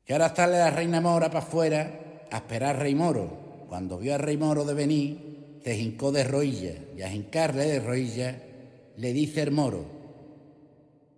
Que ahora está la reina mora para afuera a esperar al rey moro. Cuando vio al rey moro de venir, se hincó de rodillas, y a hincarle de rodillas le dice el moro: